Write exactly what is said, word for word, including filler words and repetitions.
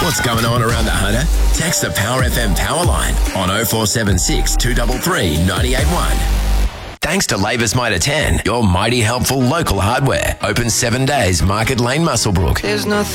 What's going on around the Hunter? Text the Power F M power line on oh four seven six, two three three, nine eight one. Thanks to Labour's Mitre ten, your mighty helpful local hardware. Open seven days, Market Lane, Muswellbrook. There's nothing